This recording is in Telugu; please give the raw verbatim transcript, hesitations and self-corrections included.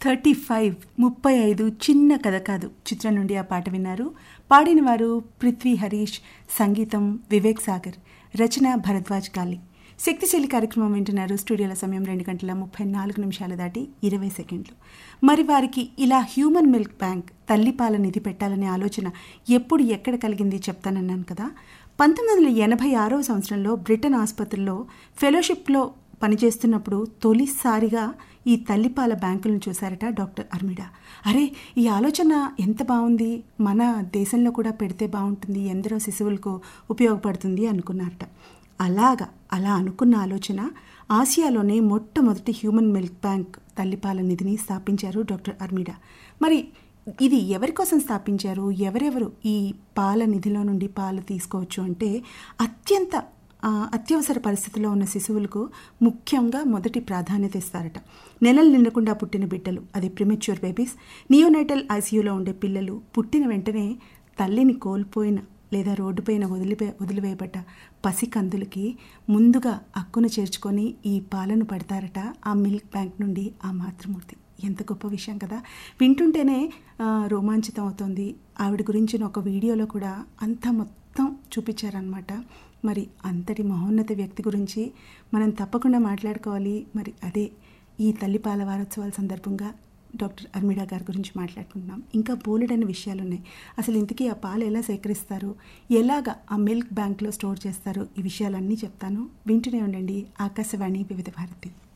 థర్టీ ఫైవ్ ముప్పై ఐదు చిన్న కథ కాదు చిత్రం నుండి ఆ పాట విన్నారు. పాడిన వారు పృథ్వీ హరీష్, సంగీతం వివేక్ సాగర్, రచన భరద్వాజ్ గాలి. శక్తిశైలి కార్యక్రమం వింటున్నారు. స్టూడియోల సమయం రెండు గంటల ముప్పై నాలుగు నిమిషాలు దాటి ఇరవై సెకండ్లు. మరి వారికి ఇలా హ్యూమన్ మిల్క్ బ్యాంక్ తల్లిపాల నిధి పెట్టాలనే ఆలోచన ఎప్పుడు ఎక్కడ కలిగింది చెప్తానన్నాను కదా. పంతొమ్మిది వందల ఎనభై ఆరవ సంవత్సరంలో బ్రిటన్ ఆసుపత్రిలో ఫెలోషిప్లో పనిచేస్తున్నప్పుడు తొలిసారిగా ఈ తల్లిపాల బ్యాంకులను చూశారట డాక్టర్ అర్మిడా. అరే, ఈ ఆలోచన ఎంత బాగుంది, మన దేశంలో కూడా పెడితే బాగుంటుంది, ఎందరో శిశువులకు ఉపయోగపడుతుంది అనుకున్నారట. అలాగా అలా అనుకున్న ఆలోచన ఆసియాలోనే మొట్టమొదటి హ్యూమన్ మిల్క్ బ్యాంక్ తల్లిపాల నిధిని స్థాపించారు డాక్టర్ అర్మిడా. మరి ఇది ఎవరి కోసం స్థాపించారు, ఎవరెవరు ఈ పాల నిధిలో నుండి పాలు తీసుకోవచ్చు అంటే అత్యంత అత్యవసర పరిస్థితుల్లో ఉన్న శిశువులకు ముఖ్యంగా మొదటి ప్రాధాన్యత ఇస్తారట. నెలలు నిండకుండా పుట్టిన బిడ్డలు, అది ప్రిమెచ్యూర్ బేబీస్, నియోనైటల్ ఐసీయూలో ఉండే పిల్లలు, పుట్టిన వెంటనే తల్లిని కోల్పోయిన లేదా రోడ్డుపైన వదిలిపే వదిలివేయబడ్డ పసికందులకి ముందుగా అక్కును చేర్చుకొని ఈ పాలను పడతారట ఆ మిల్క్ బ్యాంక్ నుండి ఆ మాతృమూర్తి. ఎంత గొప్ప విషయం కదా. వింటుంటేనే రోమాంచితం అవుతుంది. ఆవిడ గురించిన ఒక వీడియోలో కూడా అంతా మొత్తం చూపించారనమాట. మరి అంతటి మహోన్నత వ్యక్తి గురించి మనం తప్పకుండా మాట్లాడుకోవాలి. మరి అదే ఈ తల్లిపాల వారోత్సవాల సందర్భంగా డాక్టర్ అర్మిడా గారి గురించి మాట్లాడుకుంటున్నాం. ఇంకా బోలెడైన విషయాలు ఉన్నాయి. అసలు ఇంతకీ ఆ పాలు ఎలా సేకరిస్తారు, ఎలాగా ఆ మిల్క్ బ్యాంక్లో స్టోర్ చేస్తారు, ఈ విషయాలన్నీ చెప్తాను. వింటూనే ఉండండి ఆకాశవాణి వివిధ భారతి.